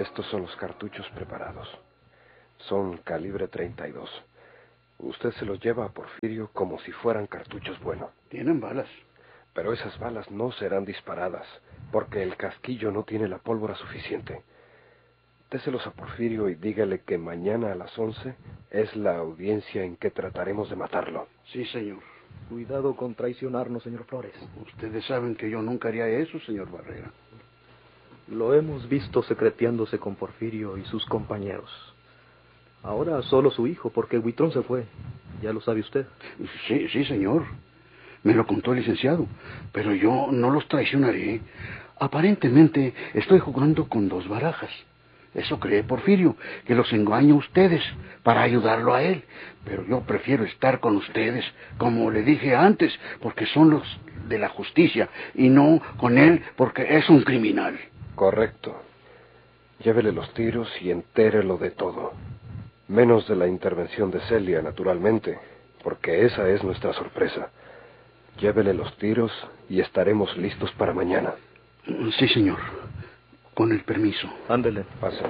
Estos son los cartuchos preparados. Son calibre 32. Usted se los lleva a Porfirio como si fueran cartuchos buenos. Tienen balas. Pero esas balas no serán disparadas, porque el casquillo no tiene la pólvora suficiente. Déselos a Porfirio y dígale que mañana a las 11 es la audiencia en que trataremos de matarlo. Sí, señor. Cuidado con traicionarnos, señor Flores. Ustedes saben que yo nunca haría eso, señor Barrera. Lo hemos visto secreteándose con Porfirio y sus compañeros. Ahora solo su hijo, porque Huitrón se fue. Ya lo sabe usted. Sí, señor. Me lo contó el licenciado. Pero yo no los traicionaré. Aparentemente estoy jugando con 2 barajas. Eso cree Porfirio, que los engaña a ustedes para ayudarlo a él. Pero yo prefiero estar con ustedes, como le dije antes, porque son los de la justicia, y no con él porque es un criminal. Correcto. Llévele los tiros y entérelo de todo. Menos de la intervención de Celia, naturalmente, porque esa es nuestra sorpresa. Llévele los tiros y estaremos listos para mañana. Sí, señor. Con el permiso. Ándele. Pase.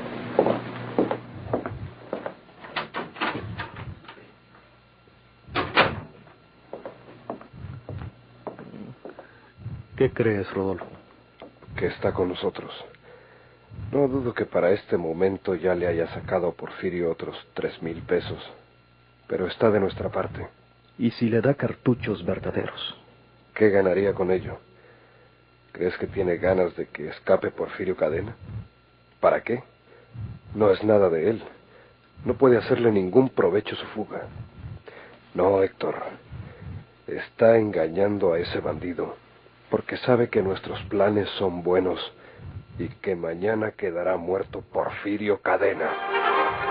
¿Qué crees, Rodolfo? Que está con nosotros. No dudo que para este momento ya le haya sacado a Porfirio otros 3,000 pesos. Pero está de nuestra parte. ¿Y si le da cartuchos verdaderos? ¿Qué ganaría con ello? ¿Crees que tiene ganas de que escape Porfirio Cadena? ¿Para qué? No es nada de él. No puede hacerle ningún provecho su fuga. No, Héctor. Está engañando a ese bandido, porque sabe que nuestros planes son buenos y que mañana quedará muerto Porfirio Cadena.